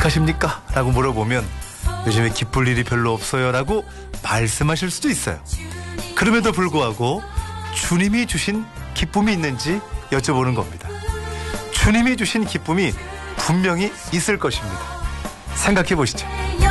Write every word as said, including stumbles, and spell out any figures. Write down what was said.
어떡하십니까? 라고 물어보면 요즘에 기쁠 일이 별로 없어요 라고 말씀하실 수도 있어요. 그럼에도 불구하고 주님이 주신 기쁨이 있는지 여쭤보는 겁니다. 주님이 주신 기쁨이 분명히 있을 것입니다. 생각해 보시죠.